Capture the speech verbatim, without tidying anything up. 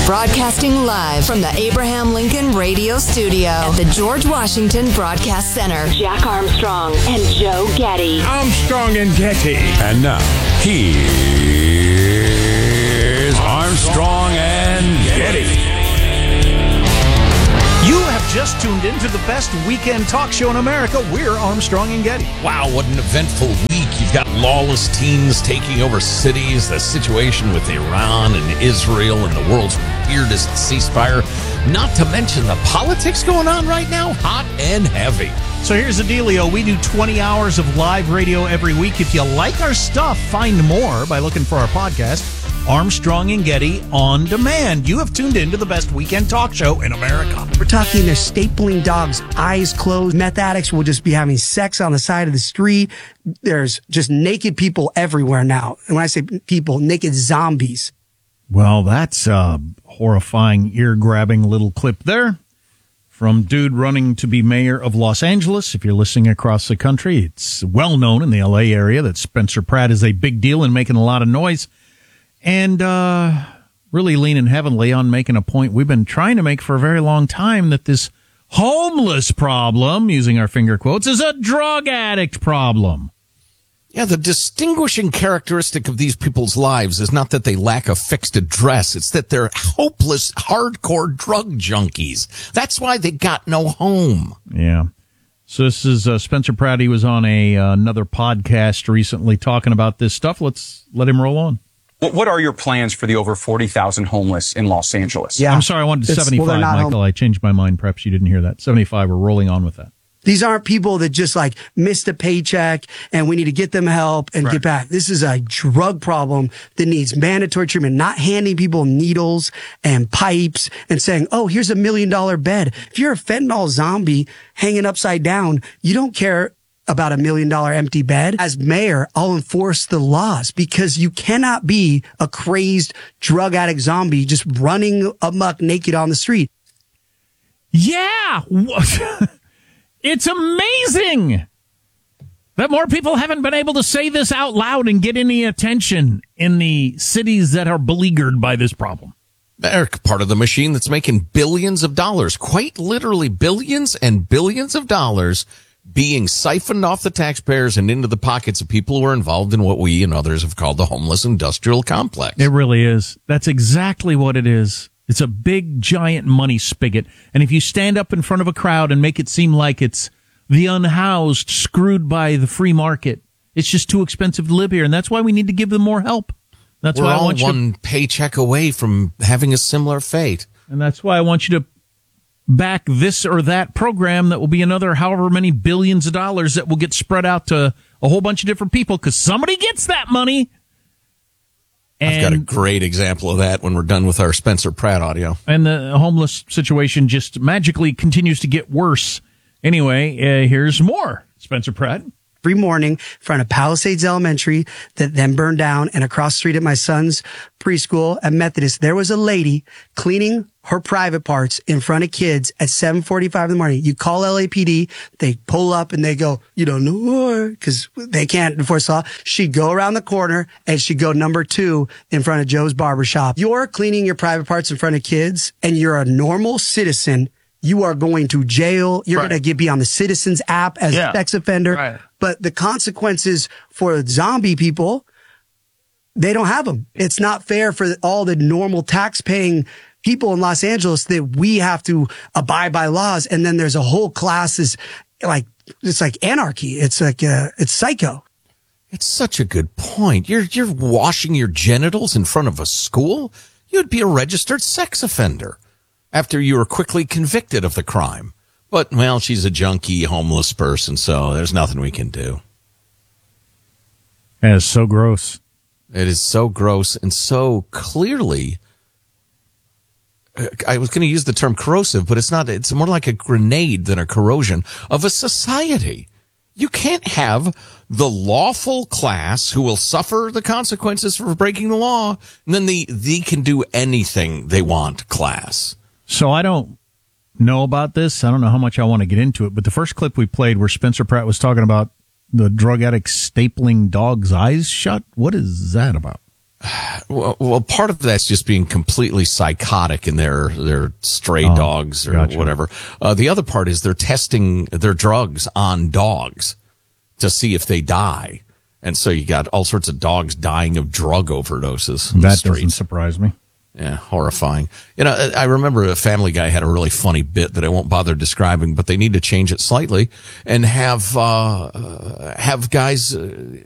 Broadcasting live from the Abraham Lincoln Radio Studio at the George Washington Broadcast Center. Jack Armstrong and Joe Getty. Armstrong and Getty. And now, here's Armstrong and Getty. You have just tuned into the best weekend talk show in America. We're Armstrong and Getty. Wow, what an eventful week. You've got lawless teens taking over cities, the situation with Iran and Israel and the world's weirdest ceasefire, not to mention the politics going on right now, hot and heavy. So here's the dealio. We do twenty hours of live radio every week. If you like our stuff, find more by looking for our podcast, Armstrong and Getty On Demand. You have tuned into the best weekend talk show in America. We're talking they're stapling dogs, eyes closed. Meth addicts will just be having sex on the side of the street. There's just naked people everywhere now. And when I say people, naked zombies. Well, that's a horrifying, ear-grabbing little clip there from dude running to be mayor of Los Angeles. If you're listening across the country, it's well known in the L A area that Spencer Pratt is a big deal and making a lot of noise. And uh really leaning heavily on making a point we've been trying to make for a very long time, that this homeless problem, using our finger quotes, is a drug addict problem. Yeah, the distinguishing characteristic of these people's lives is not that they lack a fixed address. It's that they're hopeless, hardcore drug junkies. That's why they got no home. Yeah. So this is uh, Spencer Pratt. He was on a uh, another podcast recently talking about this stuff. Let's let him roll on. What are your plans for the over forty thousand homeless in Los Angeles? Yeah. I'm sorry, I wanted It's- seventy-five, well, they're not Michael. home- I changed my mind. Perhaps you didn't hear that. seventy-five, we're rolling on with that. These aren't people that just like missed a paycheck and we need to get them help and Right. get back. This is a drug problem that needs mandatory treatment, not handing people needles and pipes and saying, oh, here's a million dollar bed. If you're a fentanyl zombie hanging upside down, you don't care about a million dollar empty bed. As mayor, I'll enforce the laws because you cannot be a crazed drug addict zombie just running amok naked on the street. Yeah. It's amazing that more people haven't been able to say this out loud and get any attention in the cities that are beleaguered by this problem. They're part of the machine that's making billions of dollars, quite literally billions and billions of dollars being siphoned off the taxpayers and into the pockets of people who are involved in what we and others have called the homeless industrial complex. It really is. That's exactly what it is. It's a big, giant money spigot. And if you stand up in front of a crowd and make it seem like it's the unhoused screwed by the free market, it's just too expensive to live here. And that's why we need to give them more help. That's We're why I all want you one to, paycheck away from having a similar fate. and that's why I want you to back this or that program that will be another however many billions of dollars that will get spread out to a whole bunch of different people, because somebody gets that money. I've got a And, great example of that when we're done with our Spencer Pratt audio. and the homeless situation just magically continues to get worse. Anyway, uh, here's more. Spencer Pratt. Every morning in front of Palisades Elementary that then burned down, and across the street at my son's preschool at Methodist, there was a lady cleaning her private parts in front of kids at seven forty-five in the morning. You call L A P D, they pull up and they go, you don't know more, because they can't enforce law. She'd go around the corner and she'd go number two in front of Joe's barbershop. You're cleaning your private parts in front of kids and you're a normal citizen. You are going to jail. You're Right. going to be on the Citizens app as Yeah. a sex offender. Right. But the consequences for zombie people, they don't have them. It's not fair for all the normal tax-paying people in Los Angeles that we have to abide by laws. And then there's a whole class is like, it's like anarchy. It's like, uh, it's psycho. It's such a good point. You're you're washing your genitals in front of a school? You'd be a registered sex offender after you were quickly convicted of the crime. But, well, she's a junkie, homeless person, so there's nothing we can do. That is so gross. It is so gross and so clearly, I was going to use the term corrosive, but it's not. It's more like a grenade than a corrosion of a society. You can't have the lawful class who will suffer the consequences for breaking the law, and then the they can do anything they want class. So I don't know about this. I don't know how much I want to get into it, but the first clip we played where Spencer Pratt was talking about the drug addict stapling dogs' eyes shut, what is that about? Well, well, part of that's just being completely psychotic in their their stray Oh, dogs or gotcha. whatever. Uh, the other part is they're testing their drugs on dogs to see if they die, and so you got all sorts of dogs dying of drug overdoses. in the That doesn't streets. surprise me. Yeah, horrifying. You know, I remember a Family Guy had a really funny bit that I won't bother describing, but they need to change it slightly and have uh, uh, have guys uh,